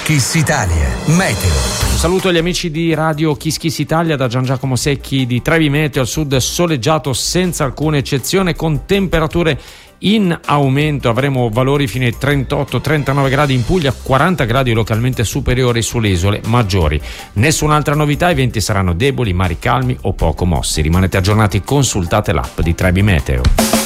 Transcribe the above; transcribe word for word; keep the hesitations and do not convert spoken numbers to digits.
Kiss Italia. Meteo. Un saluto agli amici di Radio Kiss Kiss Italia da Gian Giacomo Secchi di Trevi Meteo. Al sud soleggiato senza alcuna eccezione, con temperature in aumento. Avremo valori fino ai trentotto trentanove gradi in Puglia, quaranta gradi localmente superiori sulle isole maggiori. Nessun'altra novità, i venti saranno deboli, mari calmi o poco mossi. Rimanete aggiornati, consultate l'app di Trevi Meteo.